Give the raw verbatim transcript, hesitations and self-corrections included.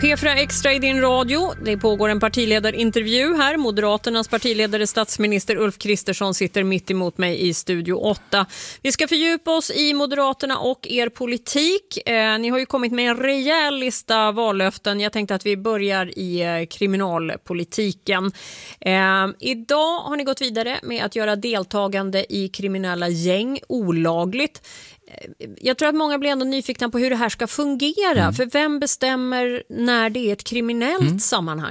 P fyra Extra i din radio. Det pågår en partiledarintervju här. Moderaternas partiledare statsminister Ulf Kristersson sitter mitt emot mig i studio åtta. Vi ska fördjupa oss i Moderaterna och er politik. Eh, ni har ju kommit med en rejäl lista vallöften. Jag tänkte att vi börjar i eh, kriminalpolitiken. Eh, idag har ni gått vidare med att göra deltagande i kriminella gäng olagligt. Jag tror att många blir ändå nyfikna på hur det här ska fungera. Mm. För vem bestämmer när det är ett kriminellt mm. sammanhang?